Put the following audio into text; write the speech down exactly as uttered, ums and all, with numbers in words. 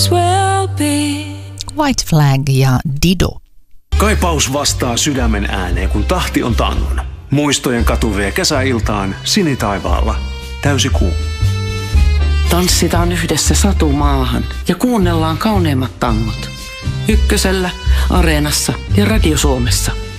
White Flag ja Dido. Kaipaus vastaa sydämen ääneen, kun tahti on tangon. Muistojen katu vie kesäiltaan sinitaivaalla. Täysi kuu. Tanssitaan yhdessä satumaahan ja kuunnellaan kauneimmat tangot. Ykkösellä, Areenassa ja Radio Suomessa.